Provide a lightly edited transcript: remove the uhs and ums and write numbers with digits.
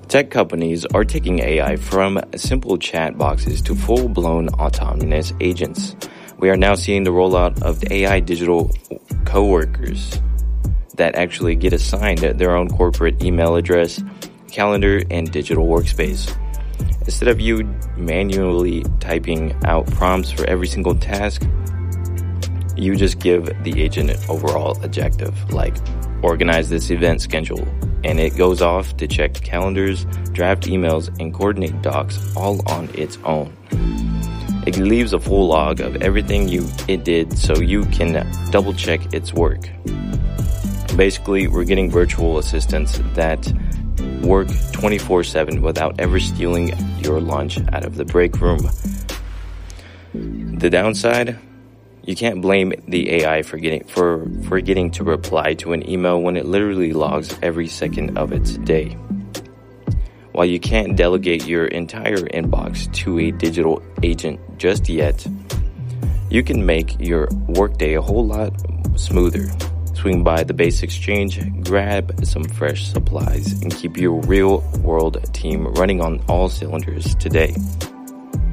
Tech companies are taking AI from simple chat boxes to full-blown autonomous agents. We are now seeing the rollout of AI digital coworkers that actually get assigned their own corporate email address, calendar, and digital workspace. Instead of you manually typing out prompts for every single task, you just give the agent an overall objective, like organize this event schedule, and it goes off to check calendars, draft emails, and coordinate docs all on its own. It leaves a full log of everything it did so you can double check its work. Basically, we're getting virtual assistants that work 24/7 without ever stealing your lunch out of the break room. The downside? You can't blame the AI for forgetting to reply to an email when it literally logs every second of its day. While you can't delegate your entire inbox to a digital agent just yet, you can make your workday a whole lot smoother. Swing by the Base Exchange, grab some fresh supplies, and keep your real-world team running on all cylinders today.